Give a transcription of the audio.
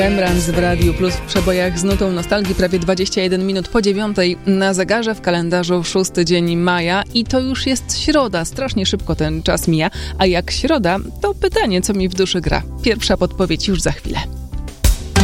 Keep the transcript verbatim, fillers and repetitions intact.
Rembrandts w Radiu Plus w przebojach z nutą nostalgii prawie dwadzieścia jeden minut po dziewiątej na zegarze w kalendarzu szósty dzień maja i to już jest środa. Strasznie szybko ten czas mija, a jak środa, to pytanie, co mi w duszy gra. Pierwsza podpowiedź już za chwilę.